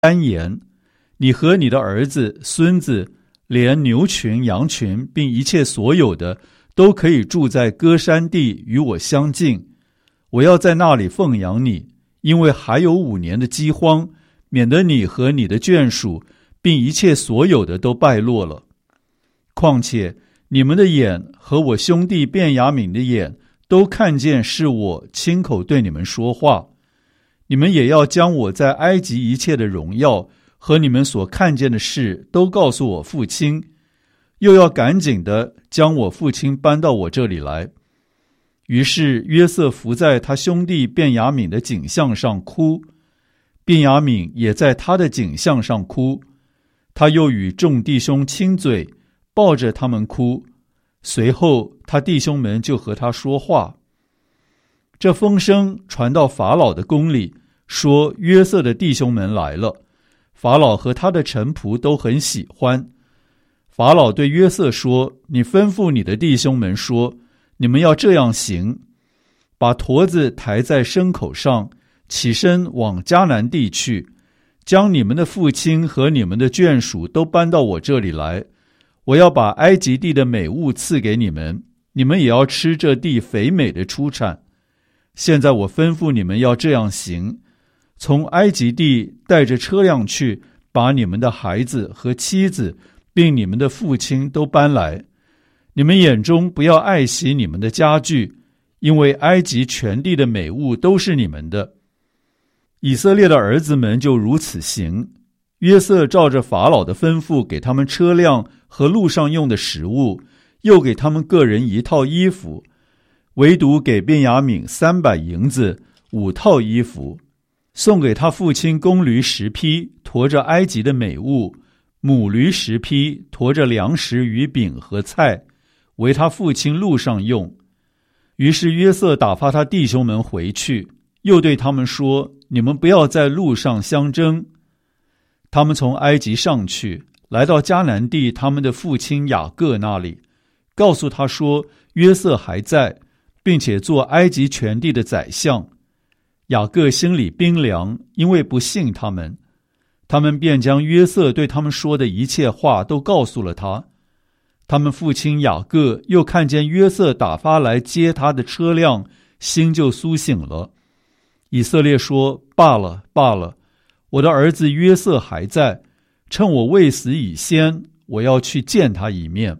单言：你和你的儿子、孙子，连牛群、羊群，并一切所有的，都可以住在歌珊地，与我相近。我要在那里奉养你，因为还有5年的饥荒，免得你和你的眷属，并一切所有的都败落了。况且你们的眼和我兄弟便雅悯的眼都看见是我亲口对你们说话，你们也要将我在埃及一切的荣耀和你们所看见的事都告诉我父亲，又要赶紧的将我父亲搬到我这里来。于是约瑟伏在他兄弟便雅悯的颈项上哭，便雅悯也在他的颈项上哭，他又与众弟兄亲嘴，抱着他们哭。随后他弟兄们就和他说话。这风声传到法老的宫里，说约瑟的弟兄们来了。法老和他的臣仆都很喜欢。法老对约瑟说：你吩咐你的弟兄们说，你们要这样行，把驼子抬在牲口上，起身往迦南地去，将你们的父亲和你们的眷属都搬到我这里来。我要把埃及地的美物赐给你们，你们也要吃这地肥美的出产。现在我吩咐你们要这样行，从埃及地带着车辆去，把你们的孩子和妻子并你们的父亲都搬来。你们眼中不要爱惜你们的家具，因为埃及全地的美物都是你们的。以色列的儿子们就如此行。约瑟照着法老的吩咐，给他们车辆和路上用的食物，又给他们个人1套衣服，唯独给便雅悯300银子5套衣服，送给他父亲公驴10匹，驮着埃及的美物；母驴10匹，驮着粮食与饼和菜，为他父亲路上用。于是约瑟打发他弟兄们回去，又对他们说：你们不要在路上相争。他们从埃及上去，来到迦南地他们的父亲雅各那里，告诉他说约瑟还在，并且做埃及全地的宰相。雅各心里冰凉，因为不信他们。他们便将约瑟对他们说的一切话都告诉了他。他们父亲雅各又看见约瑟打发来接他的车辆，心就苏醒了。以色列说：罢了，罢了，我的儿子约瑟还在，趁我未死以先，我要去见他一面。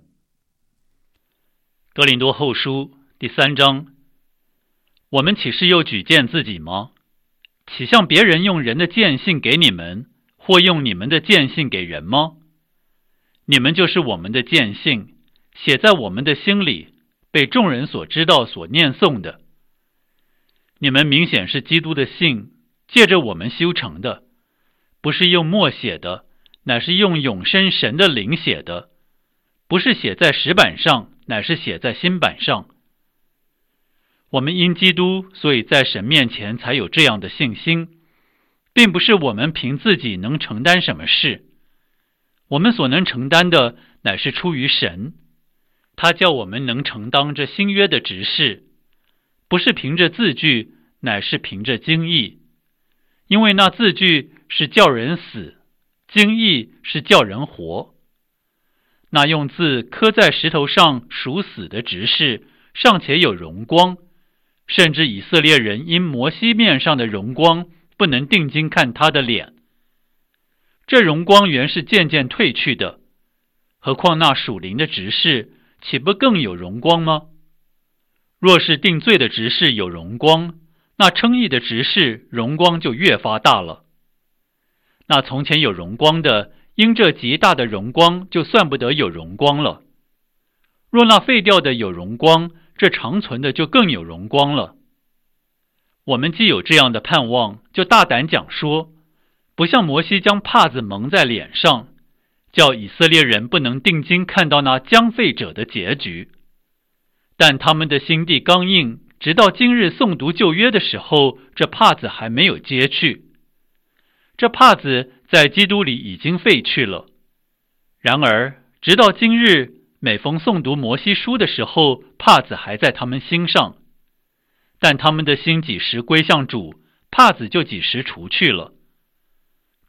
哥林多后书第3章。我们岂是又举荐自己吗？岂像别人用人的荐信给你们，或用你们的荐信给人吗？你们就是我们的荐信，写在我们的心里，被众人所知道，所念诵的。你们明显是基督的信，借着我们修成的，不是用墨写的，乃是用永生神的灵写的，不是写在石板上，乃是写在心板上。我们因基督，所以在神面前才有这样的信心，并不是我们凭自己能承担什么事。我们所能承担的，乃是出于神，他叫我们能承当这新约的职事，不是凭着字句，乃是凭着经意。因为那字句是叫人死，经意是叫人活。那用字刻在石头上属死的职事，尚且有荣光，甚至以色列人因摩西面上的荣光，不能定睛看他的脸。这荣光原是渐渐褪去的，何况那属灵的职事，岂不更有荣光吗？若是定罪的职事有荣光，那称义的职事荣光就越发大了。那从前有荣光的，因这极大的荣光，就算不得有荣光了。若那废掉的有荣光，这长存的就更有荣光了。我们既有这样的盼望，就大胆讲说，不像摩西将帕子蒙在脸上，叫以色列人不能定睛看到那将废者的结局。但他们的心地刚硬，直到今日诵读旧约的时候，这帕子还没有揭去。这帕子在基督里已经废去了。然而直到今日，每逢诵读摩西书的时候，帕子还在他们心上。但他们的心几时归向主，帕子就几时除去了。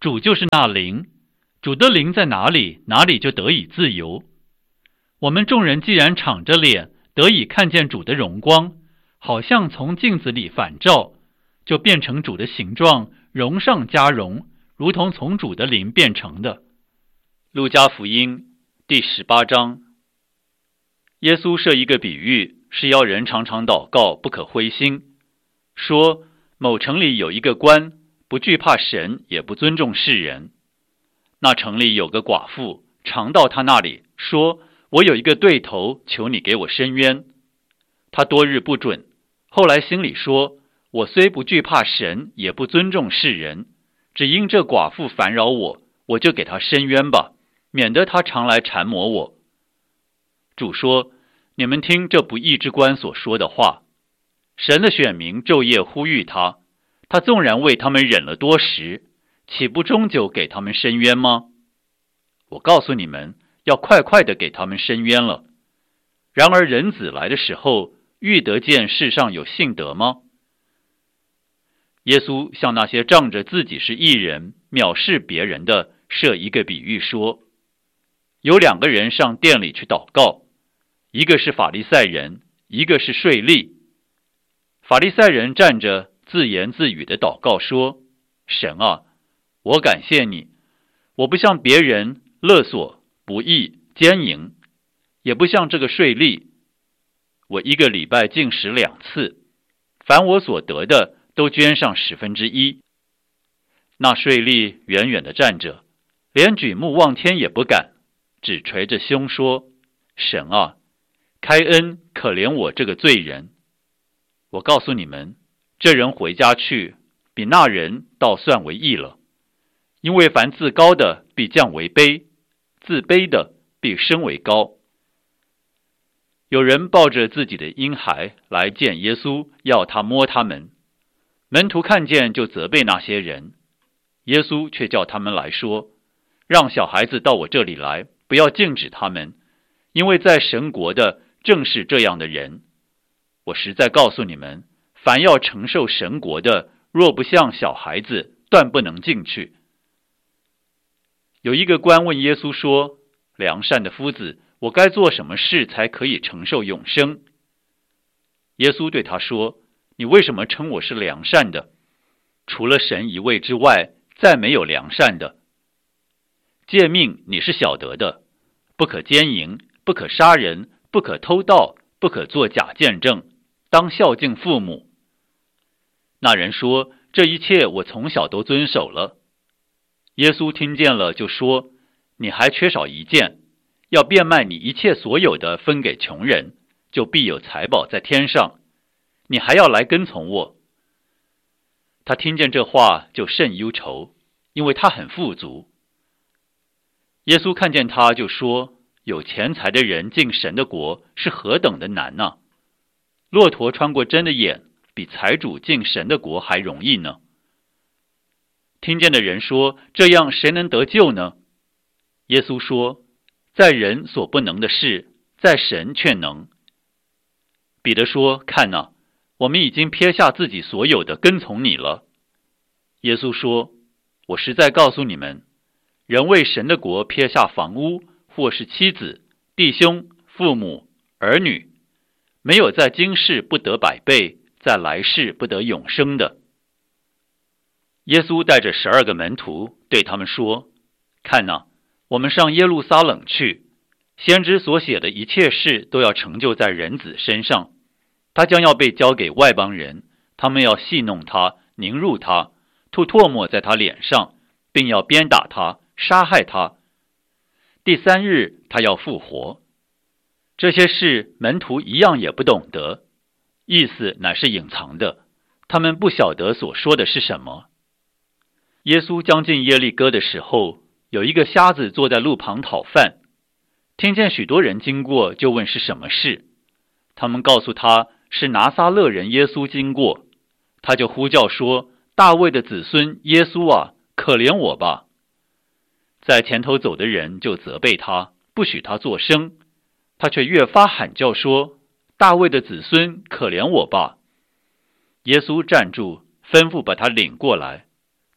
主就是那灵，主的灵在哪里，哪里就得以自由。我们众人既然敞着脸，得以看见主的荣光，好像从镜子里反照，就变成主的形状，荣上加荣，如同从主的灵变成的。路加福音第18章。耶稣设一个比喻，是要人常常祷告，不可灰心，说某城里有一个官，不惧怕神，也不尊重世人。那城里有个寡妇，常到他那里，说，我有一个对头，求你给我伸冤。他多日不准，后来心里说，我虽不惧怕神，也不尊重世人，只因这寡妇烦扰我，我就给他伸冤吧，免得他常来缠磨我。主说，你们听这不义之官所说的话。神的选民昼夜呼吁他，他纵然为他们忍了多时，岂不终究给他们伸冤吗？我告诉你们，要快快的给他们伸冤了。然而人子来的时候，遇得见世上有信德吗？耶稣向那些仗着自己是义人，藐视别人的，设一个比喻说，有2个人上殿里去祷告，一个是法利赛人，一个是税吏。法利赛人站着自言自语的祷告说，神啊，我感谢你，我不像别人勒索、不义、奸淫，也不像这个税吏。我1个礼拜禁食2次，凡我所得的都捐上1/10。那税吏远远地站着，连举目望天也不敢，只捶着胸说，神啊，开恩可怜我这个罪人。我告诉你们，这人回家去，比那人倒算为义了。因为凡自高的必降为卑，自卑的必升为高。有人抱着自己的婴孩来见耶稣，要他摸他们。门徒看见就责备那些人，耶稣却叫他们来说，让小孩子到我这里来，不要禁止他们，因为在神国的正是这样的人。我实在告诉你们，凡要承受神国的，若不像小孩子，断不能进去。有一个官问耶稣说，良善的夫子，我该做什么事才可以承受永生？耶稣对他说，你为什么称我是良善的？除了神一位之外，再没有良善的。诫命你是晓得的，不可奸淫，不可杀人，不可偷盗，不可作假见证，当孝敬父母。那人说，这一切我从小都遵守了。耶稣听见了就说，你还缺少一件，要变卖你一切所有的分给穷人，就必有财宝在天上，你还要来跟从我。他听见这话就甚忧愁，因为他很富足。耶稣看见他就说，有钱财的人进神的国是何等的难啊！骆驼穿过针的眼，比财主进神的国还容易呢。听见的人说，这样谁能得救呢？耶稣说，在人所不能的事，在神却能。彼得说，看哪，我们已经撇下自己所有的跟从你了。耶稣说，我实在告诉你们，人为神的国撇下房屋，或是妻子、弟兄、父母、儿女，没有在今世不得100倍，在来世不得永生的。耶稣带着12个门徒对他们说，看哪，我们上耶路撒冷去，先知所写的一切事都要成就在人子身上。他将要被交给外邦人，他们要戏弄他，凌辱他，吐唾沫在他脸上，并要鞭打他，杀害他。第3日他要复活。这些事门徒一样也不懂得，意思乃是隐藏的，他们不晓得所说的是什么。耶稣将近耶利哥的时候，有一个瞎子坐在路旁讨饭，听见许多人经过，就问是什么事。他们告诉他，是拿撒勒人耶稣经过。他就呼叫说，大卫的子孙耶稣啊，可怜我吧。在前头走的人就责备他，不许他作声。他却越发喊叫说，大卫的子孙，可怜我吧。耶稣站住，吩咐把他领过来。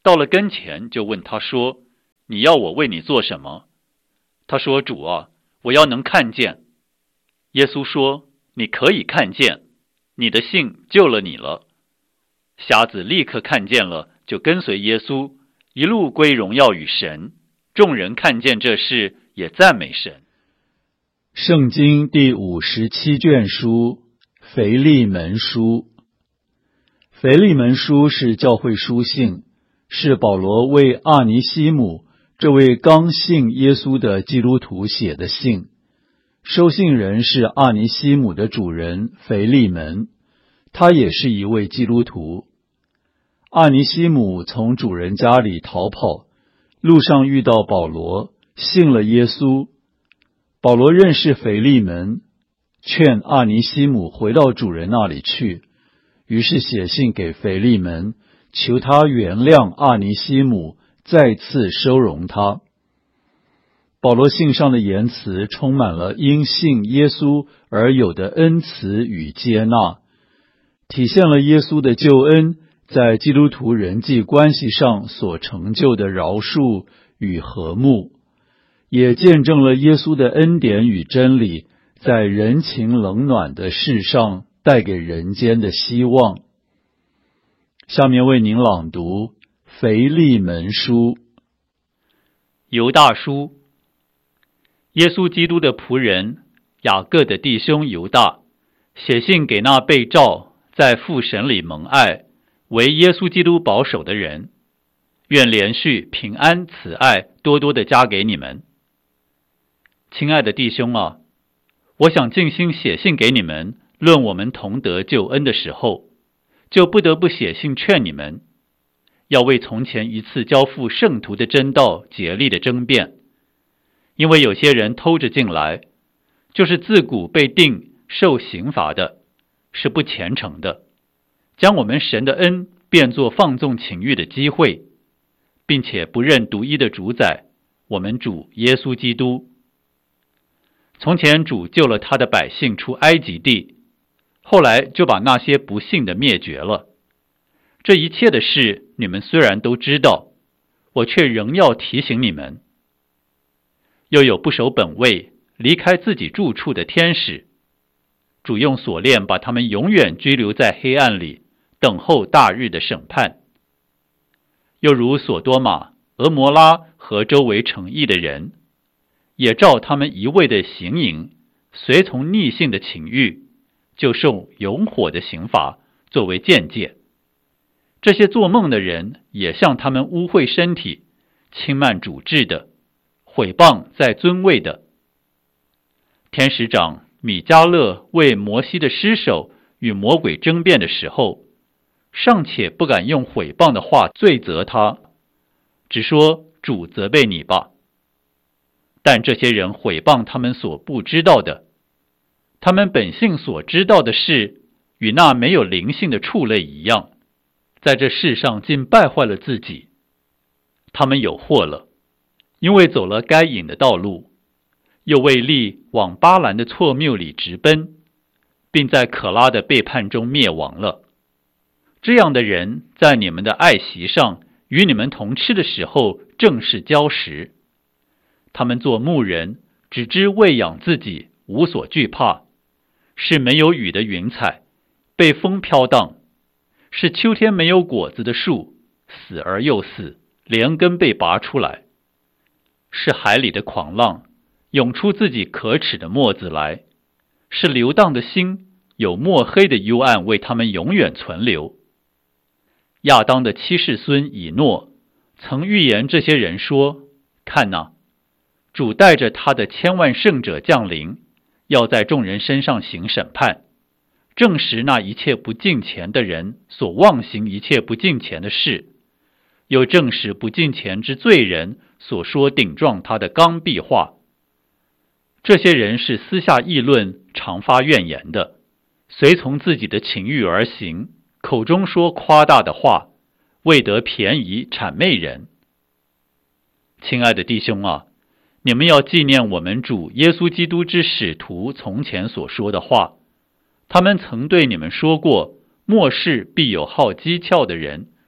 到了跟前，就问他说：“你要我为你做什么？”他说：“主啊，我要能看见。”耶稣说：“你可以看见，你的信救了你了。”瞎子立刻看见了，就跟随耶稣，一路归荣耀与神。众人看见这事，也赞美神。 圣经第57卷书，腓利门书。腓利门书是教会书信，是保罗为阿尼西姆这位刚信耶稣的基督徒写的信。收信人是阿尼西姆的主人腓利门，他也是一位基督徒。阿尼西姆从主人家里逃跑，路上遇到保罗，信了耶稣。保罗认识腓利门，劝阿尼西姆回到主人那里去，于是写信给腓利门，求他原谅阿尼西姆，再次收容他。保罗信上的言辞充满了因信耶稣而有的恩慈与接纳，体现了耶稣的救恩在基督徒人际关系上所成就的饶恕与和睦，也见证了耶稣的恩典与真理在人情冷暖的世上带给人间的希望。下面为您朗读腓利门书。 犹大书。耶稣基督的仆人雅各的弟兄犹大，写信给那被召在父神里蒙爱，为耶稣基督保守的人，愿连续平安慈爱多多的加给你们。亲爱的弟兄啊，我想尽心写信给你们，论我们同得救恩的时候，就不得不写信劝你们，要为从前一次交付圣徒的真道竭力的争辩。因为有些人偷着进来，就是自古被定受刑罚的，是不虔诚的，将我们神的恩变作放纵情欲的机会，并且不认独一的主宰，我们主耶稣基督。从前主救了他的百姓出埃及地，后来就把那些不信的灭绝了。这一切的事你们虽然都知道，我却仍要提醒你们。又有不守本位离开自己住处的天使，主用锁链把他们永远拘留在黑暗里，等候大日的审判。又如所多玛、俄摩拉和周围城邑的人，也照他们一味的行淫，随从逆性的情欲，就受永火的刑罚作为鉴戒。这些做梦的人也像他们污秽身体、轻慢主治的、毁谤在尊位的。天使长米迦勒为摩西的尸首与魔鬼争辩的时候，尚且不敢用毁谤的话罪责他，只说主责备你吧。但这些人毁谤他们所不知道的，他们本性所知道的事，与那没有灵性的畜类一样，在这世上竟败坏了自己。他们有祸了，因为走了该隐的道路，又为利往巴兰的错谬里直奔，并在可拉的背叛中灭亡了。这样的人在你们的爱席上与你们同吃的时候正是礁石。他们做牧人，只知喂养自己，无所惧怕，是没有雨的云彩，被风飘荡，是秋天没有果子的树，死而又死，连根被拔出来，是海里的狂浪，涌出自己可耻的沫子来，是流荡的心，有墨黑的幽暗为他们永远存留。亚当的七世孙以诺曾预言这些人说：看哪，主带着他的千万圣者降临，要在众人身上行审判，证实那一切不敬虔的人所妄行一切不敬虔的事，又证实不敬虔之罪人所说顶撞他的刚愎话。这些人是私下议论，常发怨言的，随从自己的情欲而行，口中说夸大的话，为得便宜谄媚人。亲爱的弟兄啊，你们要纪念我们主耶稣基督之使徒从前所说的话，他们曾对你们说过，末世必有好讥诮的人，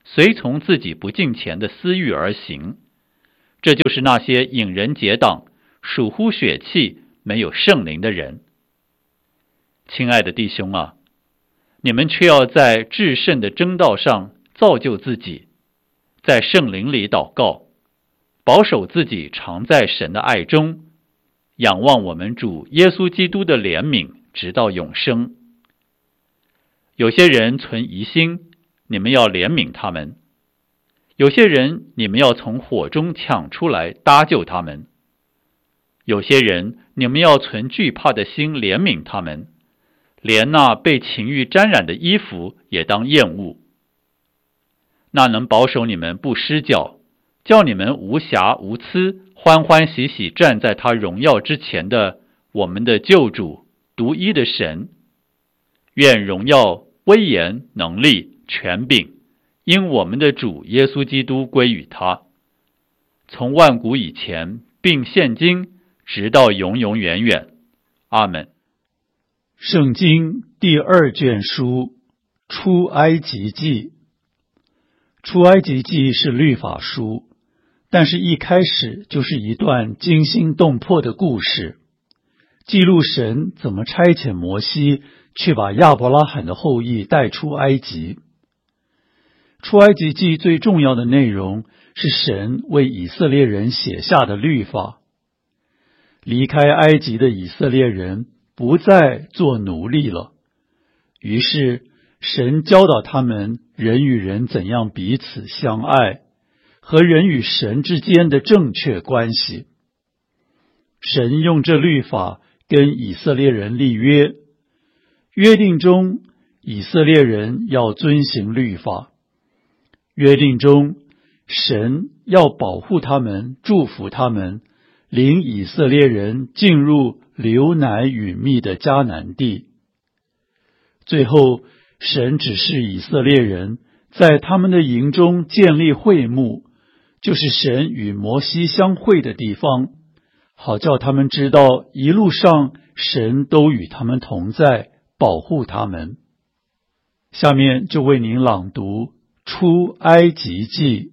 随从自己不敬虔的私欲而行。这就是那些引人结党、属乎血气、没有圣灵的人。亲爱的弟兄啊，你们却要在至圣的真道上造就自己，在圣灵里祷告，保守自己常在神的爱中，仰望我们主耶稣基督的怜悯，直到永生。有些人存疑心，你们要怜悯他们；有些人你们要从火中抢出来搭救他们；有些人你们要存惧怕的心怜悯他们，连那被情欲沾染的衣服也当厌恶。那能保守你们不失脚，叫你们无瑕无疵，欢欢喜喜站在他荣耀之前的我们的救主独一的神，愿荣耀、威严、能力、权柄因我们的主耶稣基督归于他，从万古以前并现今直到永永远远。阿们。 圣经第2卷书出埃及记。出埃及记是律法书，但是一开始就是一段惊心动魄的故事，记录神怎么差遣摩西去把亚伯拉罕的后裔带出埃及。出埃及记最重要的内容是神为以色列人写下的律法。离开埃及的以色列人不再做奴隶了，于是神教导他们人与人怎样彼此相爱，和人与神之间的正确关系。神用这律法跟以色列人立约，约定中以色列人要遵行律法，约定中神要保护他们，祝福他们，领以色列人进入流奶与蜜的迦南地。最后神指示以色列人在他们的营中建立会幕，就是神与摩西相会的地方，好叫他们知道一路上神都与他们同在，保护他们。下面就为您朗读出埃及记。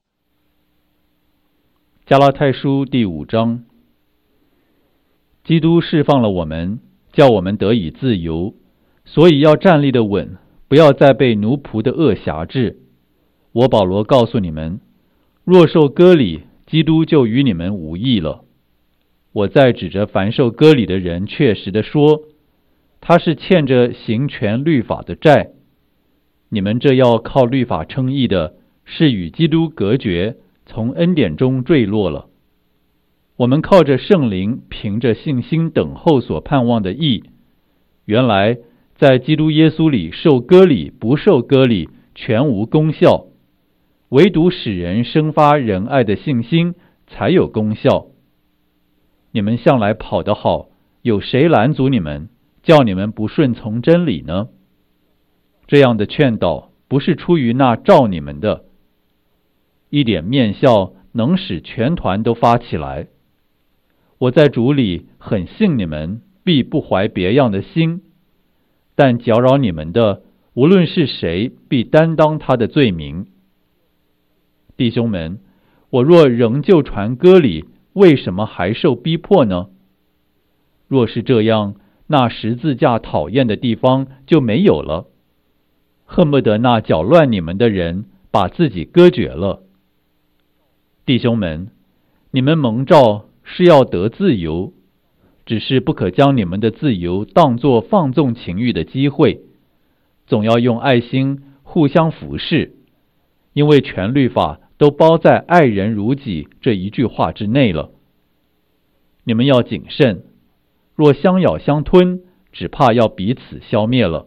加拉太书第5章。基督释放了我们，叫我们得以自由，所以要站立得稳，不要再被奴仆的恶辖制。我保罗告诉你们，若受割礼，基督就与你们无益了。我再指着凡受割礼的人确实地说，他是欠着行全律法的债。你们这要靠律法称义的，是与基督隔绝，从恩典中坠落了。我们靠着圣灵，凭着信心等候所盼望的义。原来在基督耶稣里受割礼不受割礼全无功效，唯独使人生发仁爱的信心才有功效。你们向来跑得好，有谁拦阻你们，叫你们不顺从真理呢？这样的劝导不是出于那召你们的。一点面笑能使全团都发起来。我在主里很信你们，必不怀别样的心，但搅扰你们的，无论是谁，必担当他的罪名。弟兄们，我若仍旧传割礼，为什么还受逼迫呢？若是这样，那十字架讨厌的地方就没有了，恨不得那搅乱你们的人把自己割绝了。弟兄们，你们蒙召是要得自由，只是不可将你们的自由当作放纵情欲的机会，总要用爱心互相服侍，因为全律法都包在爱人如己这一句话之内了。你们要谨慎，若相咬相吞，只怕要彼此消灭了。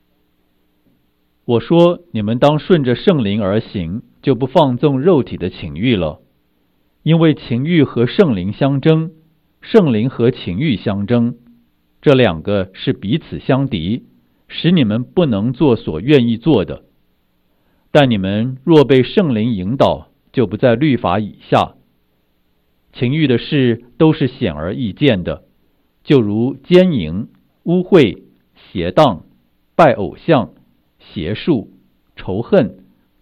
我说你们当顺着圣灵而行，就不放纵肉体的情欲了。因为情欲和圣灵相争，圣灵和情欲相争，这两个是彼此相敌，使你们不能做所愿意做的。但你们若被圣灵引导，就不在律法以下。情欲的事都是显而易见的，就如奸淫、污秽、邪荡、拜偶像、邪术、仇恨、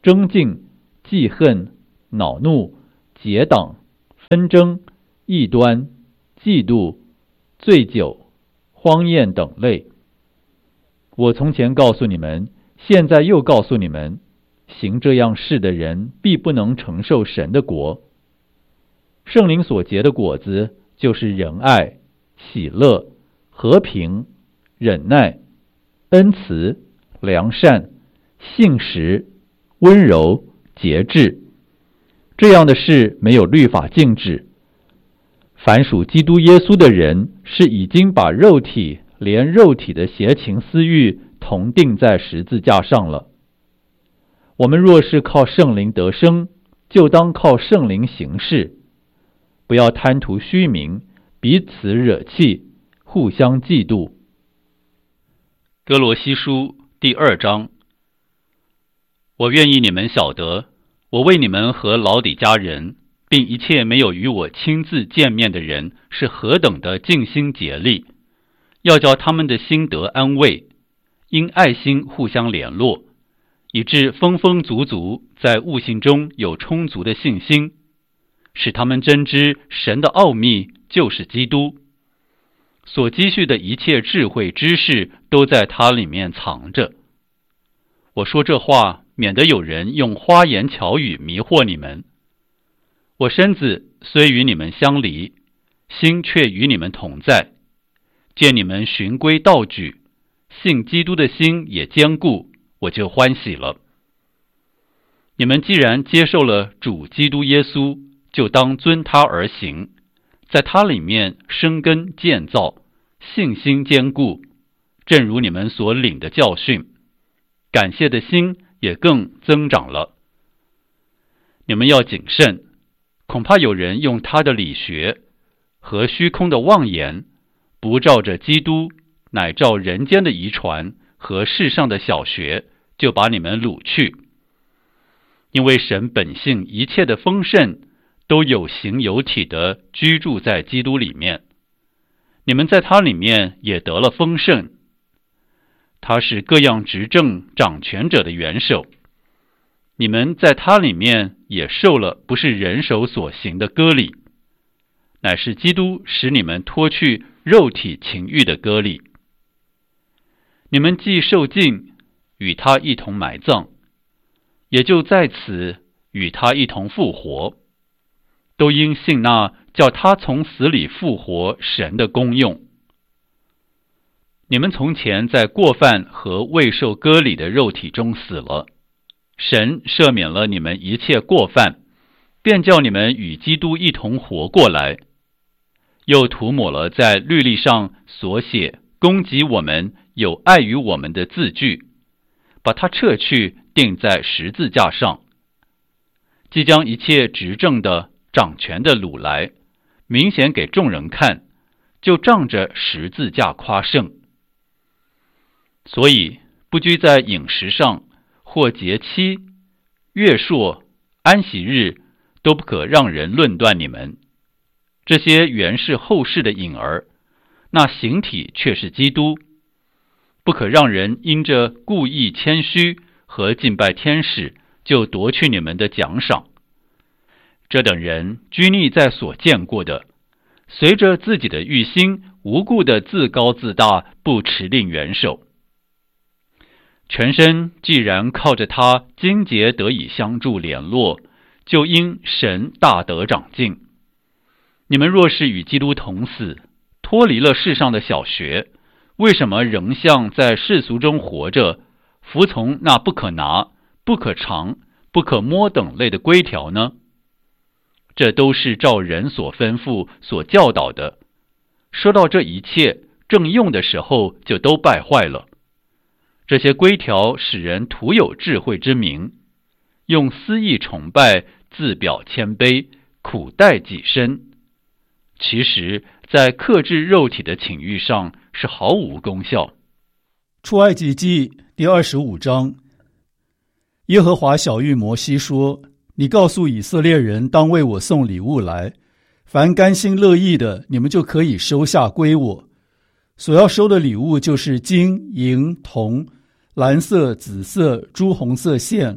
争竞、记恨、恼怒、结党、纷争、异端、嫉妒、醉酒、荒宴等类。我从前告诉你们，现在又告诉你们，行这样事的人必不能承受神的国。圣灵所结的果子，就是仁爱、喜乐、和平、忍耐、恩慈、良善、信实、温柔、节制。这样的事没有律法禁止。凡属基督耶稣的人，是已经把肉体连肉体的邪情私欲同钉在十字架上了。我们若是靠圣灵得生，就当靠圣灵行事，不要贪图虚名，彼此惹气，互相嫉妒。 哥罗西书第2章。我愿意你们晓得，我为你们和老底嘉人，并一切没有与我亲自见面的人，是何等的尽心竭力，要叫他们的心得安慰，因爱心互相联络，以致丰丰足足在悟性中有充足的信心，使他们真知神的奥秘就是基督，所积蓄的一切智慧知识都在他里面藏着。我说这话，免得有人用花言巧语迷惑你们。我身子虽与你们相离，心却与你们同在，见你们循规蹈矩，信基督的心也坚固，我就欢喜了。你们既然接受了主基督耶稣，就当遵他而行，在他里面生根建造，信心坚固，正如你们所领的教训，感谢的心也更增长了。你们要谨慎，恐怕有人用他的理学和虚空的妄言，不照着基督，乃照人间的遗传和世上的小学，就把你们掳去。因为神本性一切的丰盛，都有形有体的居住在基督里面，你们在他里面也得了丰盛。他是各样执政掌权者的元首，你们在他里面也受了不是人手所行的割礼，乃是基督使你们脱去肉体情欲的割礼。你们既受尽，与他一同埋葬，也就在此与他一同复活，都因信那叫他从死里复活神的功用。你们从前在过犯和未受割礼的肉体中死了，神赦免了你们一切过犯，便叫你们与基督一同活过来，又涂抹了在律例上所写攻击我们有碍于我们的字句，把它撤去，钉在十字架上。即将一切执政的掌权的掳来，明显给众人看，就仗着十字架夸胜。所以不拘在饮食上，或节期、月朔、安息日，都不可让人论断你们。这些原是后世的影儿，那形体却是基督。不可让人因着故意谦虚和敬拜天使，就夺去你们的奖赏。这等人拘泥在所见过的，随着自己的欲心，无故的自高自大，不持定元首。全身既然靠着他筋节得以相助联络，就因神大得长进。你们若是与基督同死，脱离了世上的小学，为什么仍像在世俗中活着，服从那不可拿、不可尝、不可摸等类的规条呢？这都是照人所吩咐、所教导的。说到这一切，正用的时候就都败坏了。这些规条使人徒有智慧之名，用私意崇拜，自表谦卑，苦待己身。其实在克制肉体的情欲上是毫无功效。 出埃及记第25章。耶和华晓谕摩西说，你告诉以色列人，当为我送礼物来，凡甘心乐意的，你们就可以收下归我。所要收的礼物就是金、银、铜、蓝色、紫色、朱红色线、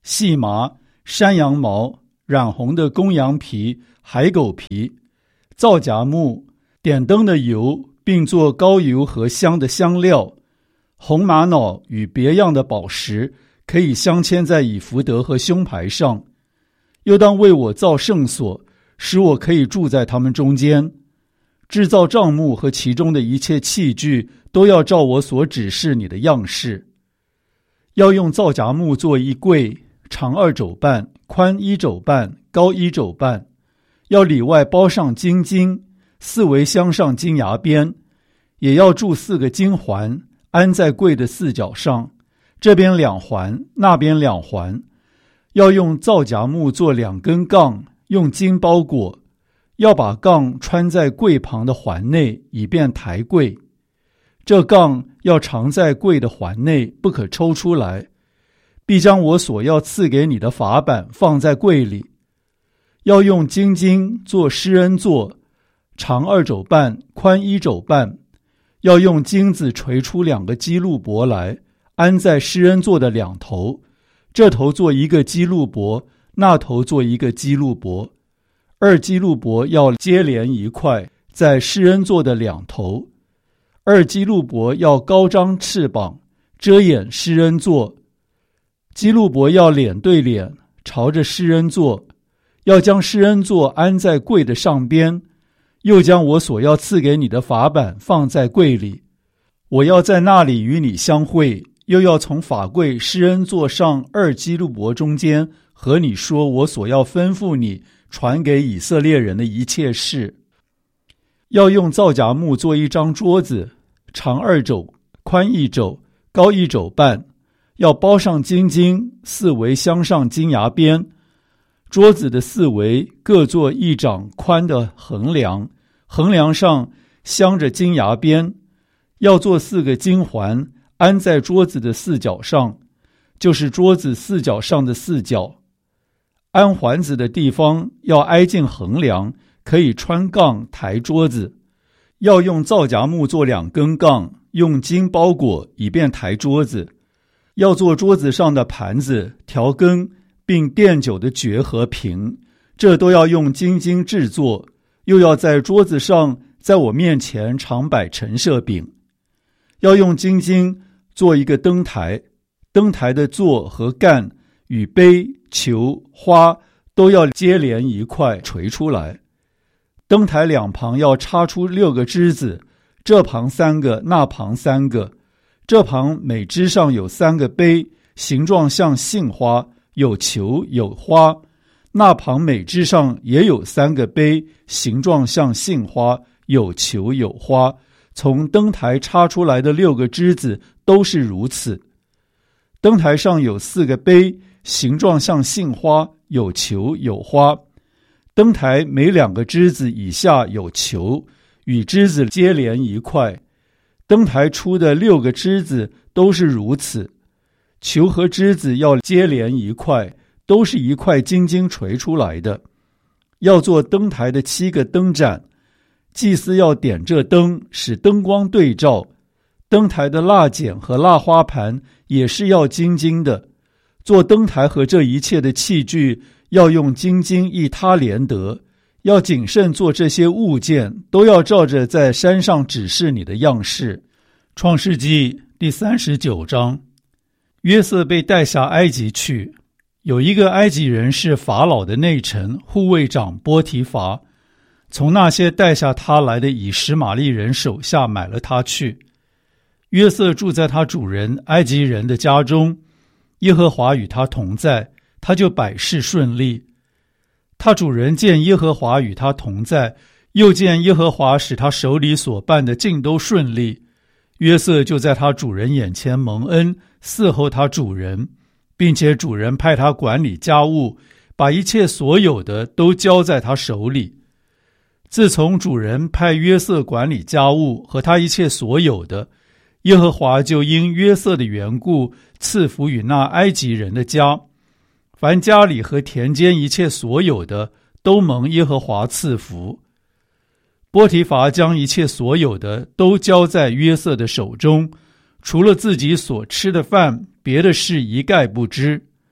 细麻、山羊毛、染红的公羊皮、海狗皮、皂荚木、点灯的油，并做膏油和香的香料，红玛瑙与别样的宝石，可以镶嵌在以弗得和胸牌上。又当为我造圣所，使我可以住在他们中间。制造帐幕和其中的一切器具，都要照我所指示你的样式。要用皂荚木做一柜，长2肘半，宽1肘半，高1肘半。要里外包上金金，四围镶上金牙边，也要铸4个金环，安在柜的4角上，这边2环，那边2环。要用皂荚木做2根杠，用金包裹，要把杠穿在柜旁的环内，以便抬柜。这杠要藏在柜的环内，不可抽出来。必将我所要赐给你的法版放在柜里。要用金金做施恩座，长2肘半，宽1肘半。要用金子锤出2个基路伯来，安在施恩座的2头，这头做一个基路伯，那头做一个基路伯。2基路伯要接连一块，在施恩座的2头。2基路伯要高张翅膀，遮掩施恩座。基路伯要脸对脸，朝着施恩座。要将施恩座安在柜的上边，又将我所要赐给你的法版放在柜里。我要在那里与你相会，又要从法柜施恩座上2基路伯中间和你说我所要吩咐你传给以色列人的一切事。要用皂荚木做一张桌子，长2肘，宽1肘，高1肘半。要包上金金，四围镶上金牙边。桌子的四围各做1掌宽的横梁，横梁上镶着金牙边。要做4个金环，安在桌子的4角上，就是桌子4角上的4角。安环子的地方要挨近横梁，可以穿杠抬桌子。要用皂荚木做2根杠，用金包裹，以便抬桌子。要做桌子上的盘子、调羹，并奠酒的爵和瓶，这都要用金金制作。又要在桌子上，在我面前常摆陈设饼。要用金金做一个灯台，灯台的座和干与杯、球、花都要接连一块垂出来。灯台2旁要插出6个枝子，这旁3个，那旁3个。这旁每枝上有3个杯，形状像杏花，有球有花。那旁每枝上也有3个杯，形状像杏花，有球有花。从灯台插出来的6个枝子都是如此。灯台上有4个杯，形状像杏花，有球有花。灯台每2个枝子以下有球，与枝子接连一块。灯台出的6个枝子都是如此。球和枝子要接连一块，都是一块金金锤出来的。要做灯台的7个灯盏，祭司要点这灯，使灯光对照。灯台的蜡剪和蜡花盘也是要金金的。做灯台和这一切的器具，要用金金一他连得。要谨慎做这些物件，都要照着在山上指示你的样式。创世纪第39章。约瑟被带下埃及去，有一个埃及人是法老的内臣护卫长波提乏，从那些带下他来的以实玛利人手下买了他去。约瑟住在他主人埃及人的家中，耶和华与他同在，他就百事顺利。他主人见耶和华与他同在，又见耶和华使他手里所办的尽都顺利，约瑟就在他主人眼前蒙恩，伺候他主人，并且主人派他管理家务，把一切所有的都交在他手里。自从主人派约瑟管理家务和他一切所有的，耶和华就因约瑟的缘故赐福与那埃及人的家，凡家里和田间一切所有的都蒙耶和华赐福。波提乏将一切所有的都交在约瑟的手中，除了自己所吃的饭，别的事一概不知。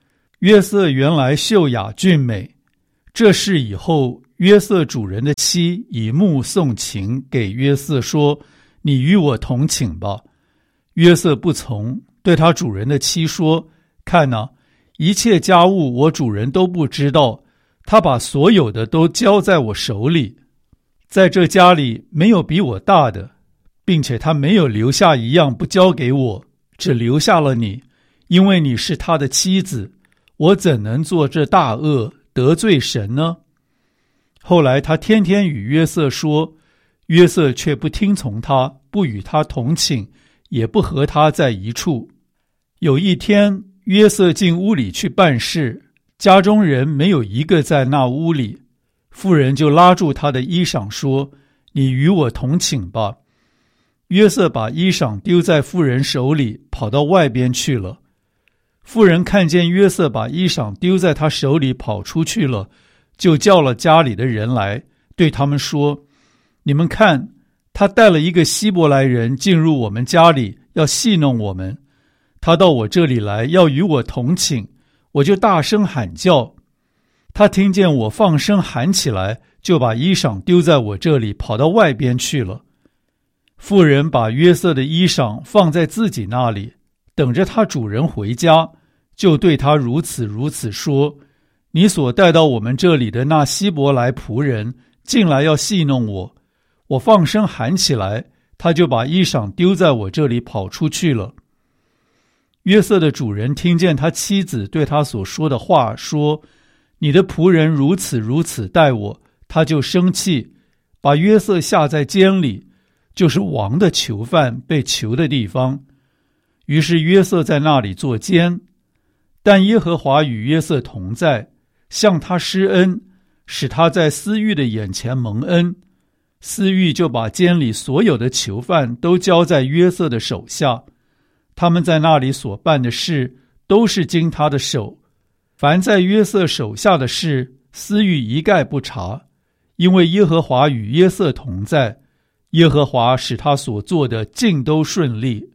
约瑟原来秀雅俊美。这事以后，约瑟主人的妻以目送情，给约瑟说：“你与我同寝吧。”约瑟不从，对他主人的妻说：“看哪，一切家务我主人都不知道，他把所有的都交在我手里。在这家里没有比我大的，并且他没有留下一样不交给我，只留下了你，因为你是他的妻子。我怎能做这大恶，得罪神呢？”后来他天天与约瑟说，约瑟却不听从他，不与他同寝，也不和他在一处。有一天，约瑟进屋里去办事，家中人没有一个在那屋里。妇人就拉住他的衣裳说：“你与我同寝吧。”约瑟把衣裳丢在妇人手里，跑到外边去了。妇人看见约瑟把衣裳丢在他手里跑出去了，就叫了家里的人来，对他们说：“你们看，他带了一个希伯来人进入我们家里，要戏弄我们。他到我这里来，要与我同寝，我就大声喊叫。他听见我放声喊起来，就把衣裳丢在我这里，跑到外边去了。”妇人把约瑟的衣裳放在自己那里，等着他主人回家，就对他如此说：“你所带到我们这里的那希伯来仆人进来要戏弄我，我放声喊起来，他就把衣裳丢在我这里跑出去了。”约瑟的主人听见他妻子对他所说的话，说：“你的仆人如此待我。”他就生气，把约瑟下在监里，就是王的囚犯被囚的地方。于是约瑟在那里做监。但耶和华与约瑟同在，向他施恩，使他在司狱的眼前蒙恩。司狱就把监里所有的囚犯都交在约瑟的手下，他们在那里所办的事都是经他的手。凡在约瑟手下的事，司狱一概不查，因为耶和华与约瑟同在，耶和华使他所做的尽都顺利。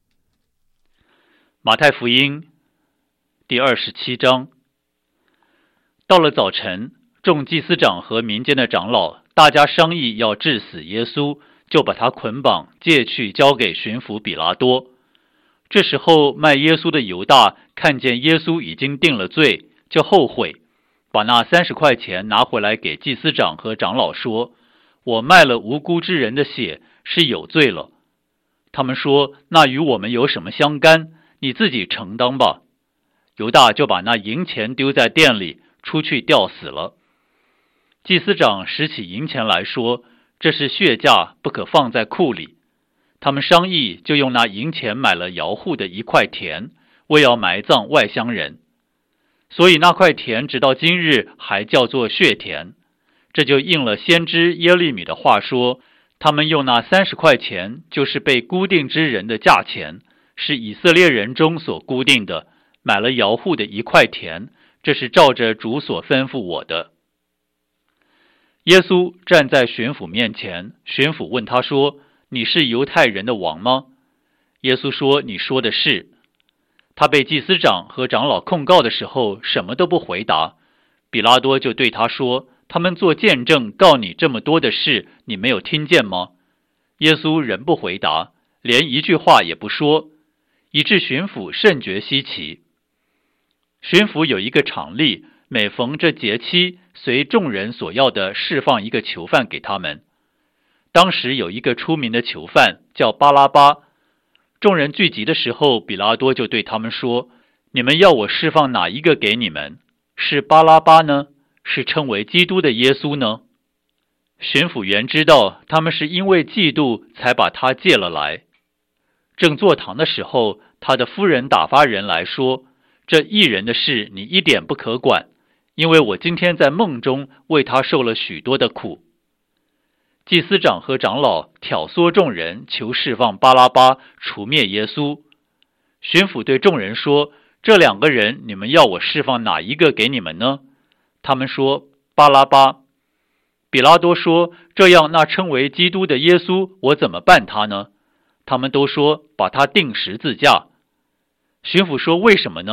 马太福音第27章。到了早晨，众祭司长和民间的长老大家商议要治死耶稣，就把他捆绑借去交给巡抚比拉多。这时候卖耶稣的犹大看见耶稣已经定了罪，就后悔，把那30块钱拿回来给祭司长和长老说：“我卖了无辜之人的血，是有罪了。”他们说：“那与我们有什么相干？你自己承当吧。”犹大就把那银钱丢在店里，出去吊死了。祭司长拾起银钱来说：“这是血价，不可放在库里。”他们商议，就用那银钱买了窑户的一块田，为要埋葬外乡人。所以那块田直到今日还叫做血田。这就应了先知耶利米的话说：“他们用那30块钱，就是被固定之人的价钱，是以色列人中所固定的，买了窑户的一块田，这是照着主所吩咐我的。”耶稣站在巡抚面前，巡抚问他说：“你是犹太人的王吗？”耶稣说：“你说的是。”他被祭司长和长老控告的时候，什么都不回答。比拉多就对他说：“他们做见证告你这么多的事，你没有听见吗？”耶稣仍不回答，连一句话也不说，以致巡抚甚觉稀奇。巡抚有一个常例，每逢这节期，随众人所要的释放一个囚犯给他们。当时有一个出名的囚犯叫巴拉巴。众人聚集的时候，比拉多就对他们说：“你们要我释放哪一个给你们？是巴拉巴呢？是称为基督的耶稣呢？”巡抚原知道他们是因为嫉妒才把他借了来。正坐堂的时候，他的夫人打发人来说：“这义人的事你一点不可管，因为我今天在梦中为他受了许多的苦。”祭司长和长老挑唆众人，求释放巴拉巴，除灭耶稣。巡抚对众人说：“这2个人，你们要我释放哪一个给你们呢？”他们说：“巴拉巴。”比拉多说：“这样，那称为基督的耶稣，我怎么办他呢？”他们都说：“把他钉十字架。”巡抚说：“为什么呢？”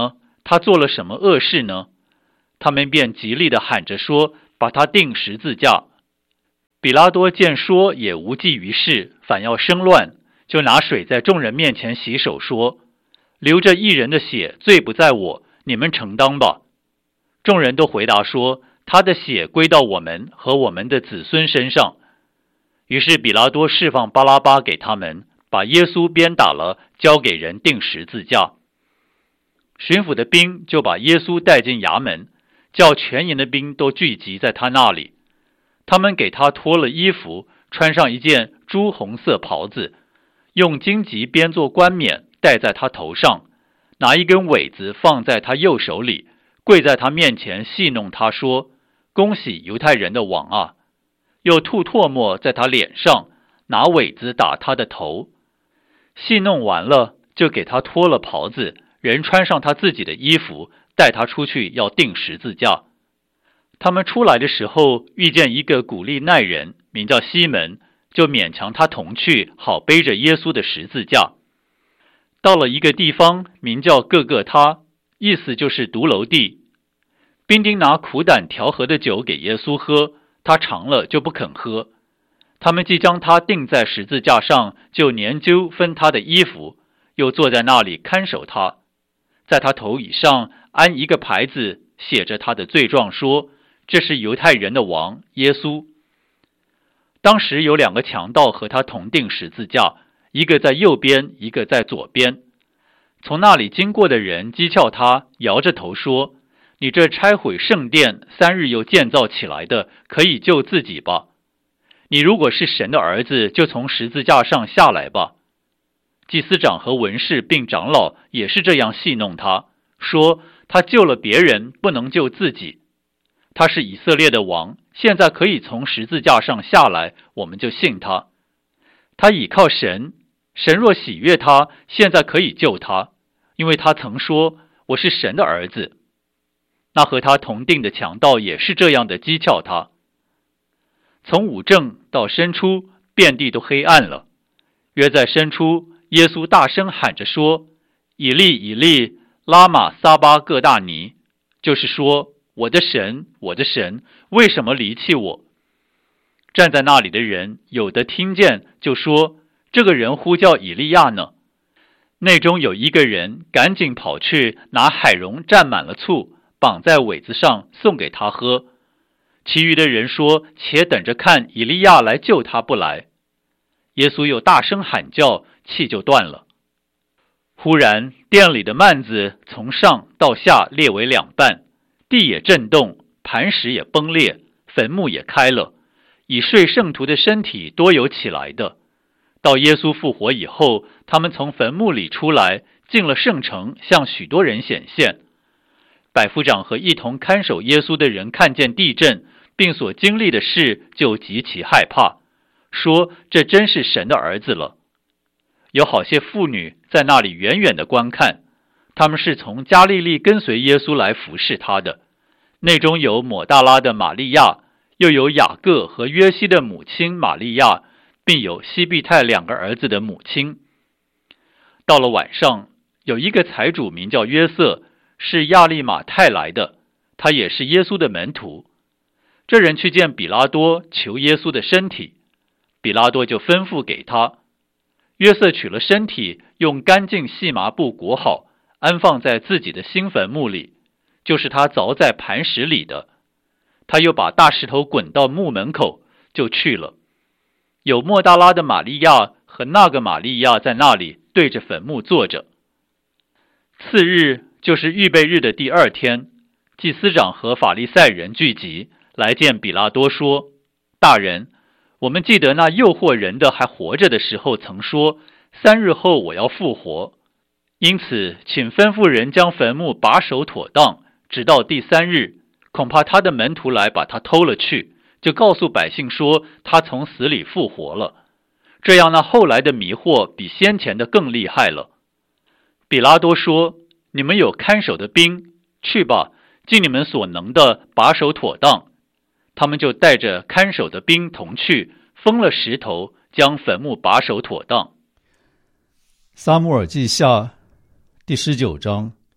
他做了什么恶事呢？他们便极力地喊着说，把他钉十字架。比拉多见说也无济于事，反要生乱，就拿水在众人面前洗手，说：流着一人的血，罪不在我，你们承当吧。众人都回答说，他的血归到我们和我们的子孙身上。于是比拉多释放巴拉巴给他们，把耶稣鞭打了，交给人钉十字架。巡抚的兵就把耶稣带进衙门，叫全营的兵都聚集在他那里。他们给他脱了衣服，穿上一件朱红色袍子，用荆棘编作冠冕戴在他头上，拿一根苇子放在他右手里，跪在他面前戏弄他说：恭喜犹太人的王啊！又吐唾沫在他脸上，拿苇子打他的头。戏弄完了，就给他脱了袍子，人穿上他自己的衣服，带他出去要钉十字架。他们出来的时候，遇见一个古利奈人，名叫西门，就勉强他同去，好背着耶稣的十字架。到了一个地方，名叫各各他，意思就是独楼地。兵丁拿苦胆调和的酒给耶稣喝，他尝了就不肯喝。他们既将他钉在十字架上，就研究分他的衣服，又坐在那里看守他。在他头以上安一个牌子，写着他的罪状，说：这是犹太人的王耶稣。当时有两个强盗和他同钉十字架，一个在右边，一个在左边。从那里经过的人讥诮他，摇着头说：你这拆毁圣殿3日又建造起来的，可以救自己吧。你如果是神的儿子，就从十字架上下来吧。祭司长和文士并长老也是这样戏弄他，说他救了别人，不能救自己。他是以色列的王，现在可以从十字架上下来，我们就信他。他倚靠神，神若喜悦他，现在可以救他，因为他曾说：我是神的儿子。那和他同定的强盗也是这样的讥诮他。从午正到申初，遍地都黑暗了。约在申初，耶稣大声喊着说：以利以利，拉玛撒巴各大尼，就是说：我的神，我的神，为什么离弃我？站在那里的人有的听见，就说：这个人呼叫以利亚呢。内中有一个人赶紧跑去，拿海蓉蘸满了醋，绑在苇子上，送给他喝。其余的人说：且等着看以利亚来救他不来。耶稣又大声喊叫，气就断了。忽然殿里的幔子从上到下裂为两半，地也震动，磐石也崩裂，坟墓也开了，以睡圣徒的身体多有起来的。到耶稣复活以后，他们从坟墓里出来，进了圣城，向许多人显现。百夫长和一同看守耶稣的人看见地震，并所经历的事，就极其害怕，说：这真是神的儿子了。有好些妇女在那里远远的观看，他们是从加利利跟随耶稣来服侍他的。内中有抹大拉的玛利亚，又有雅各和约西的母亲玛利亚，并有西庇太2个儿子的母亲。到了晚上，有一个财主名叫约瑟，是亚利马太来的，他也是耶稣的门徒。这人去见比拉多，求耶稣的身体，比拉多就吩咐给他。约瑟取了身体，用干净细麻布裹好，安放在自己的新坟墓里，就是他凿在磐石里的。他又把大石头滚到墓门口，就去了。有抹大拉的玛利亚和那个玛利亚在那里对着坟墓坐着。次日，就是预备日的第2天，祭司长和法利赛人聚集，来见比拉多说：大人，我们记得那诱惑人的还活着的时候曾说，3日后我要复活。因此请吩咐人将坟墓把守妥当，直到第3日，恐怕他的门徒来把他偷了去，就告诉百姓说他从死里复活了。这样那后来的迷惑比先前的更厉害了。比拉多说：你们有看守的兵，去吧，尽你们所能的把守妥当。他们就带着看守的兵同去，封了石头，将坟墓把守妥当。 撒母耳记下第19章。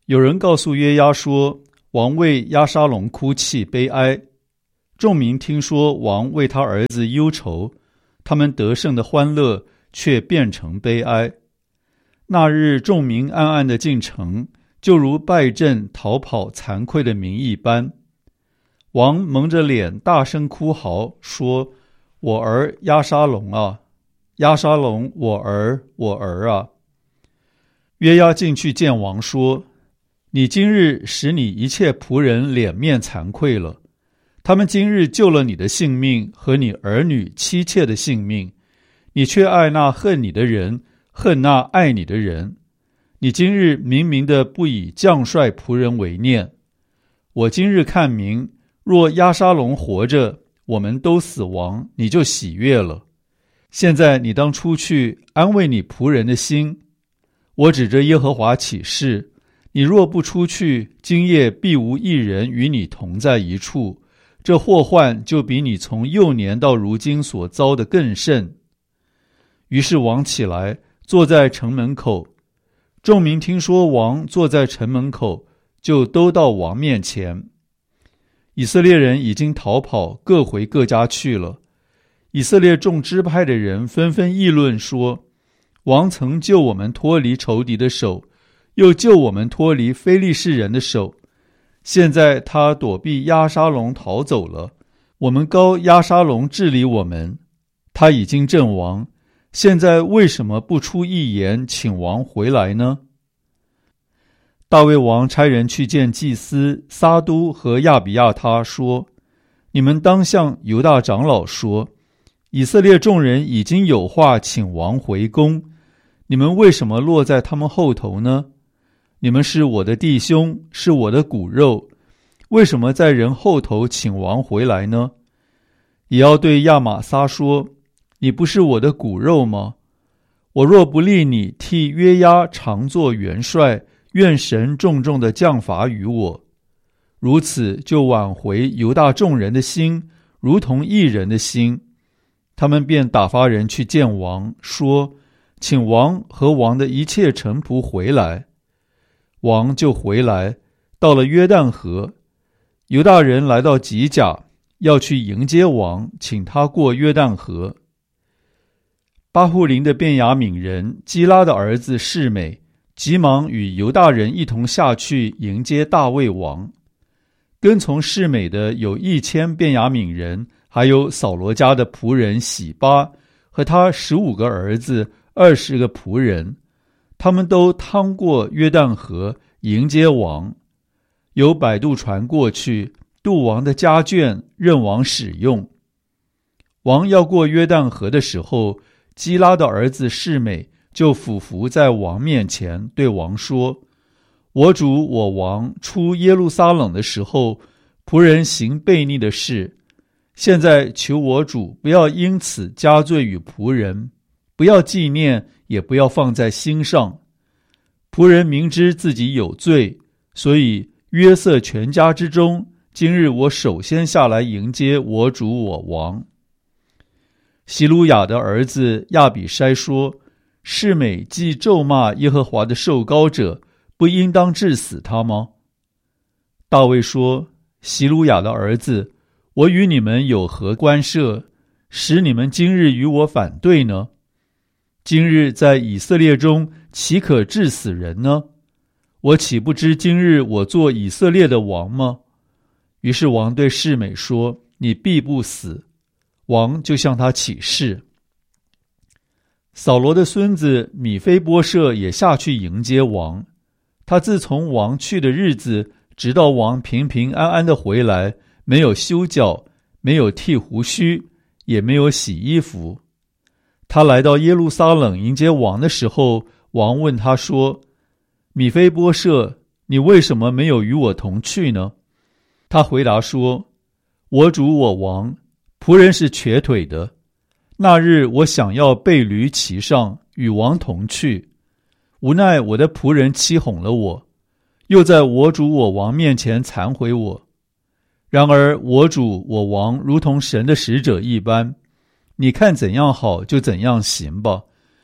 有人告诉约押说，王为押沙龙哭泣悲哀。众民听说王为他儿子忧愁，他们得胜的欢乐却变成悲哀。那日众民暗暗地进城，就如败阵逃跑惭愧的民一般。王蒙着脸大声哭嚎，说：我儿押沙龙啊，押沙龙，我儿，我儿啊！约押进去见王说：你今日使你一切仆人脸面惭愧了，他们今日救了你的性命和你儿女妻妾的性命，你却爱那恨你的人，恨那爱你的人。你今日明明的不以将帅仆人为念。我今日看明，若押沙龙活着，我们都死亡，你就喜悦了。现在你当出去安慰你仆人的心。我指着耶和华起誓，你若不出去，今夜必无一人与你同在一处，这祸患就比你从幼年到如今所遭的更甚。于是王起来，坐在城门口。众民听说王坐在城门口，就都到王面前。以色列人已经逃跑，各回各家去了。以色列众支派的人纷纷议论说，王曾救我们脱离仇敌的手，又救我们脱离非利士人的手。现在他躲避押沙龙逃走了，我们膏押沙龙治理我们。他已经阵亡，现在为什么不出一言请王回来呢？大卫王差人去见祭司撒都和亚比亚他说，你们当向犹大长老说，以色列众人已经有话请王回宫，你们为什么落在他们后头呢？你们是我的弟兄，是我的骨肉，为什么在人后头请王回来呢？也要对亚玛撒说，你不是我的骨肉吗？我若不立你替约押常作元帅，愿神重重的降罚于我。如此就挽回犹大众人的心，如同一人的心。他们便打发人去见王，说，请王和王的一切臣仆回来。王就回来，到了约旦河。犹大人来到吉甲，要去迎接王，请他过约旦河。巴户琳的便雅悯人基拉的儿子示每急忙与犹大人一同下去迎接大卫王。跟从示每的有1000便雅悯人，还有扫罗家的仆人洗巴和他15个儿子20个仆人，他们都趟过约旦河迎接王。有摆渡船过去，渡王的家眷，任王使用。王要过约旦河的时候，基拉的儿子示每就俯伏在王面前，对王说，我主我王出耶路撒冷的时候，仆人行悖逆的事，现在求我主不要因此加罪于仆人，不要纪念，也不要放在心上。仆人明知自己有罪，所以约瑟全家之中，今日我首先下来迎接我主我王。希鲁雅的儿子亚比筛说，示每既咒骂耶和华的受膏者，不应当治死他吗？大卫说，希鲁雅的儿子，我与你们有何关涉，使你们今日与我反对呢？今日在以色列中，岂可治死人呢？我岂不知今日我做以色列的王吗？于是王对示每说，你必不死。王就向他起誓。扫罗的孙子米非波设也下去迎接王。他自从王去的日子，直到王平平安安的回来，没有修脚，没有剃胡须，也没有洗衣服。他来到耶路撒冷迎接王的时候，王问他说，米非波设，你为什么没有与我同去呢？他回答说，我主我王，仆人是瘸腿的，那日我想要背驴骑上，与王同去，无奈我的仆人欺哄了我，又在我主我王面前惭悔我。然而我主我王如同神的使者一般，你看怎样好就怎样行吧，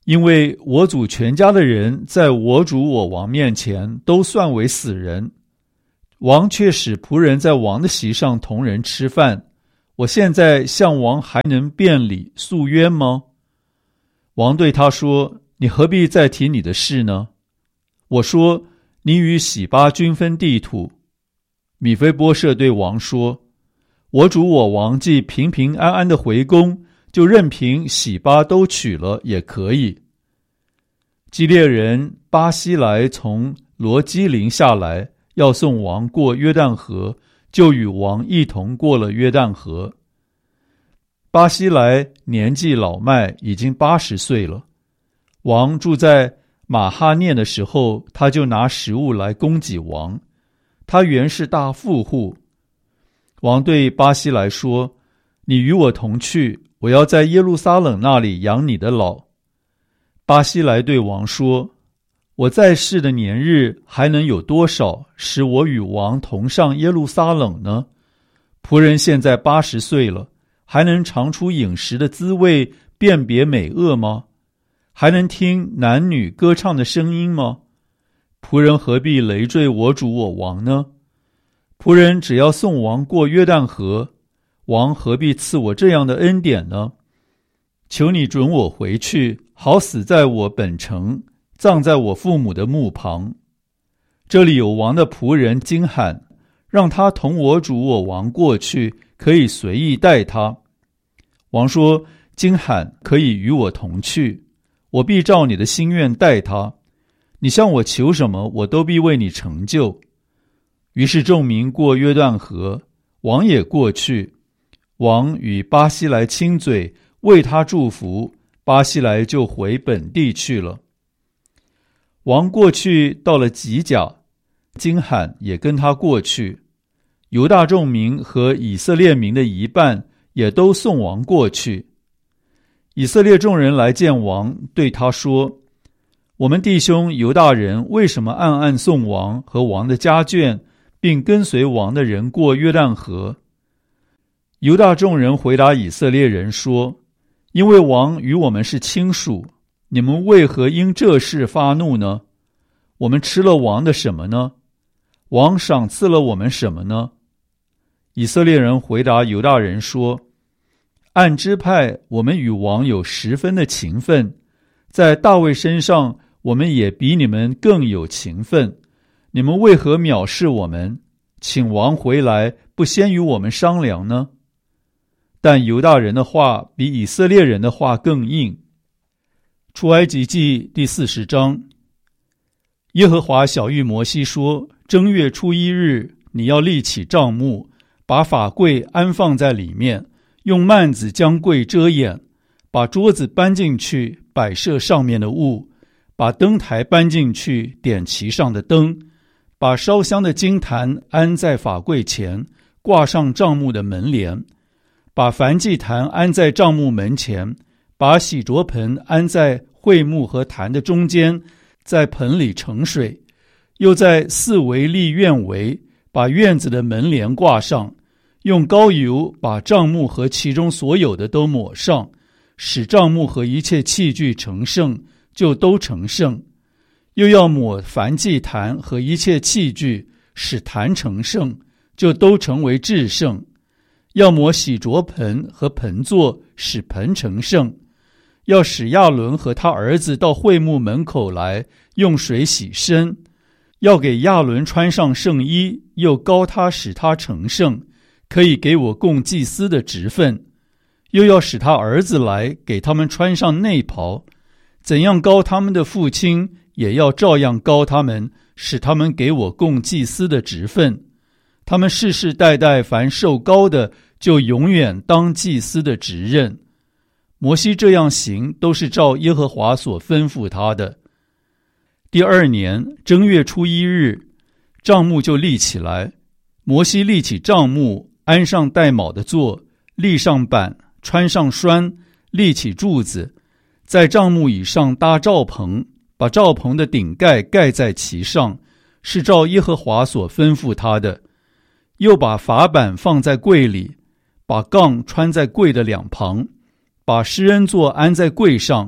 因为我主全家的人在我主我王面前都算为死人，王却使仆人在王的席上同人吃饭，我现在向王还能辩理诉冤吗？王对他说，你何必再提你的事呢？我说，你与洗巴均分地土。米非波设对王说，我主我王既平平安安的回宫，就任凭洗巴都娶了也可以。基列人巴西来从罗基林下来，要送王过约旦河，就与王一同过了约旦河。巴西来年纪老迈，已经80岁了。王住在马哈念的时候，他就拿食物来供给王。他原是大富户。王对巴西来说，你与我同去，我要在耶路撒冷那里养你的老。巴西来对王说，我在世的年日还能有多少，使我与王同上耶路撒冷呢？仆人现在80岁了，还能尝出饮食的滋味，辨别美恶吗？还能听男女歌唱的声音吗？仆人何必累赘我主我王呢？仆人只要送王过约旦河，王何必赐我这样的恩典呢？求你准我回去，好死在我本城，葬在我父母的墓旁。这里有王的仆人金罕，让他同我主我王过去，可以随意带他。王说，金罕可以与我同去，我必照你的心愿待他。你向我求什么，我都必为你成就。于是众民过约旦河，王也过去。王与巴西来亲嘴，为他祝福，巴西来就回本地去了。王过去到了吉甲，金罕也跟他过去。犹大众民和以色列民的一半也都送王过去。以色列众人来见王，对他说，我们弟兄犹大人为什么暗暗送王和王的家眷，并跟随王的人过约旦河？犹大众人回答以色列人说，因为王与我们是亲属，你们为何因这事发怒呢？我们吃了王的什么呢？王赏赐了我们什么呢？以色列人回答犹大人说，按支派我们与王有10分的情分，在大卫身上我们也比你们更有情分，你们为何藐视我们？请王回来，不先与我们商量呢？但犹大人的话比以色列人的话更硬。出埃及记第40章，耶和华晓谕摩西说，正月初1日，你要立起帐幕，把法柜安放在里面，用幔子将柜遮掩，把桌子搬进去，摆设上面的物，把灯台搬进去，点其上的灯，把烧香的金坛安在法柜前，挂上帐幕的门帘，把燔祭坛安在帐幕门前，把洗濯盆安在会幕和坛的中间，在盆里盛水，又在四围立院围，把院子的门帘挂上，用膏油把帐幕和其中所有的都抹上，使帐幕和一切器具成圣，就都成圣。又要抹燔祭坛和一切器具，使坛成圣，就都成为至圣。要抹洗濯盆和盆座，使盆成圣。要使亚伦和他儿子到会幕门口来，用水洗身。要给亚伦穿上圣衣，又膏他，使他成圣，可以给我供祭司的职分。又要使他儿子来，给他们穿上内袍。怎样膏他们的父亲，也要照样膏他们，使他们给我供祭司的职分。他们世世代代凡受膏的，就永远当祭司的职任。摩西这样行，都是照耶和华所吩咐他的。第2年正月初1日，帐幕就立起来。摩西立起帐幕，安上带卯的座，立上板，穿上栓，立起柱子，在帐幕以上搭罩棚，把罩棚的顶盖盖在其上，是照耶和华所吩咐他的。又把法板放在柜里，把杠穿在柜的两旁，把施恩座安在柜上，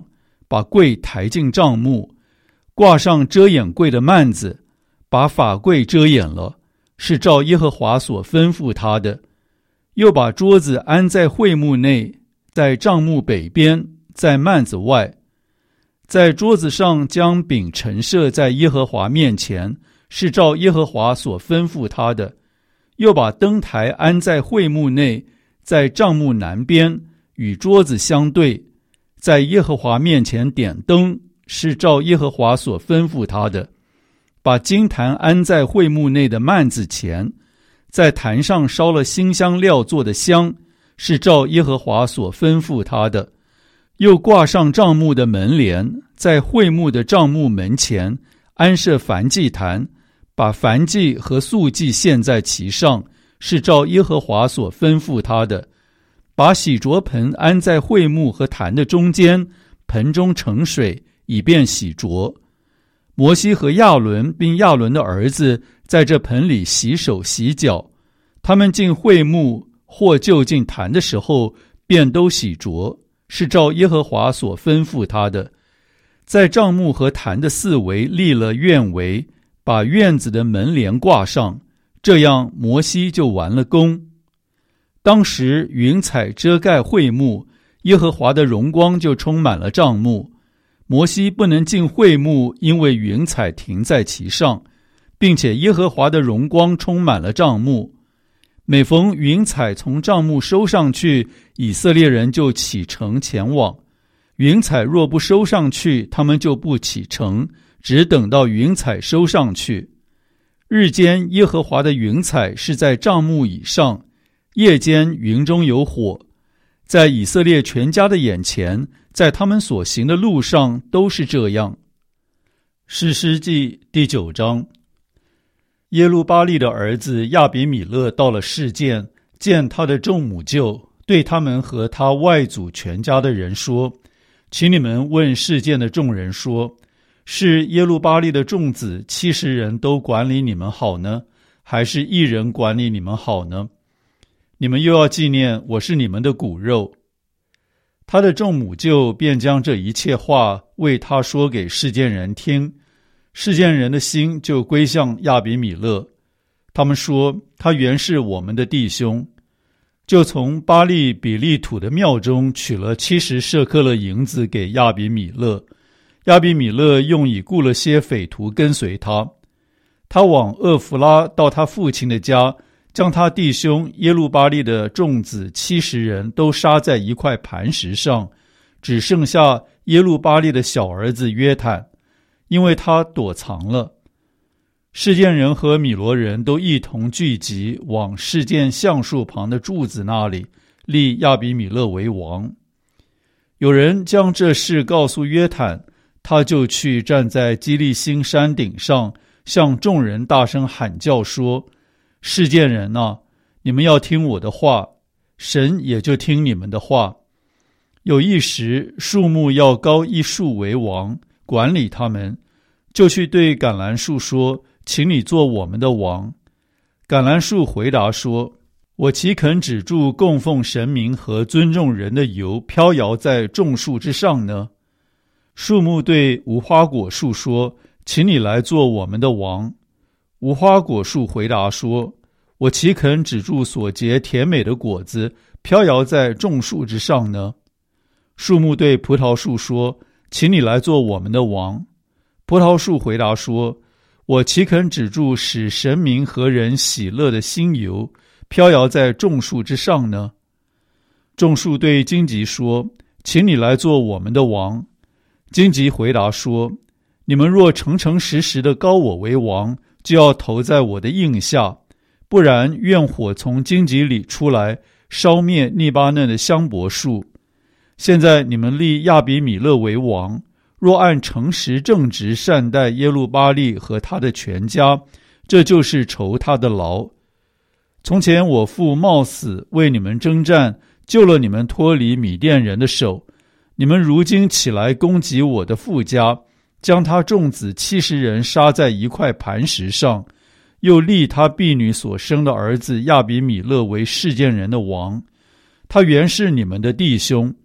把柜抬进帐幕，挂上遮掩柜的幔子，把法柜遮掩了，是照耶和华所吩咐他的。又把桌子安在会幕内，在帐幕北边，在幔子外。在桌子上将饼陈设在耶和华面前，是照耶和华所吩咐他的。又把灯台安在会幕内，在帐幕南边，与桌子相对，在耶和华面前点灯，是照耶和华所吩咐他的。把金坛安在会幕内的幔子前，在坛上烧了馨香料做的香，是照耶和华所吩咐他的。又挂上帐幕的门帘，在会幕的帐幕门前安设燔祭坛，把燔祭和素祭献在其上，是照耶和华所吩咐他的。把洗濯盆安在会幕和坛的中间，盆中盛水，以便洗濯。摩西和亚伦并亚伦的儿子在这盆里洗手洗脚，他们进会幕或就近坛的时候，便都洗濯，是照耶和华所吩咐他的。在帐幕和坛的四围立了院围，把院子的门帘挂上，这样摩西就完了工。当时云彩遮盖会幕，耶和华的荣光就充满了帐幕。摩西不能进会幕，因为云彩停在其上，并且耶和华的荣光充满了帐幕。每逢云彩从帐幕收上去，以色列人就启程前往。云彩若不收上去，他们就不启程，只等到云彩收上去。日间耶和华的云彩是在帐幕以上，夜间云中有火，在以色列全家的眼前，在他们所行的路上都是这样。士师记第9章。耶路巴力的儿子亚比米勒到了示剑，见他的众母舅，对他们和他外祖全家的人说：请你们问示剑的众人说，是耶路巴力的众子70人都管理你们好呢，还是一人管理你们好呢？你们又要纪念我是你们的骨肉。他的众母舅便将这一切话为他说给示剑人听，示剑人的心就归向亚比米勒。他们说，他原是我们的弟兄，就从巴利比利土的庙中取了70舍客勒银子给亚比米勒。亚比米勒用以雇了些匪徒跟随他。他往厄弗拉到他父亲的家，将他弟兄耶路巴力的众子70人都杀在一块磐石上，只剩下耶路巴力的小儿子约坦，因为他躲藏了。示剑人和米罗人都一同聚集，往示剑橡树旁的柱子那里立亚比米勒为王。有人将这事告诉约坦，他就去站在基利心山顶上，向众人大声喊叫说：示剑人啊，你们要听我的话，神也就听你们的话。有一时，树木要高一树为王，管理他们，就去对橄榄树说：请你做我们的王。橄榄树回答说：我岂肯止住供奉神明和尊重人的油飘摇在众树之上呢？树木对无花果树说：请你来做我们的王。无花果树回答说：我岂肯止住所结甜美的果子飘摇在众树之上呢？树木对葡萄树说：请你来做我们的王。葡萄树回答说：我岂肯止住使神明和人喜乐的新油飘摇在众树之上呢？众树对荆棘说：请你来做我们的王。荆棘回答说：你们若诚诚实实的膏我为王，就要投在我的印下，不然愿火从荆棘里出来，烧灭利巴嫩的香柏树。现在你们立亚比米勒为王，若按诚实正直善待耶路巴力和他的全家，这就是酬他的劳。从前我父冒死为你们征战，救了你们脱离米甸人的手，你们如今起来攻击我的父家，将他众子70人杀在一块磐石上，又立他婢女所生的儿子亚比米勒为示剑人的王。他原是你们的弟兄，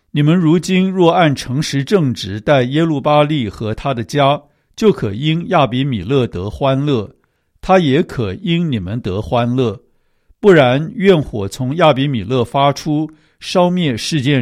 你们如今若按诚实正直待耶路巴力和他的家，就可因亚比米勒得欢乐，他也可因你们得欢乐。不然，愿火从亚比米勒发出，烧灭事件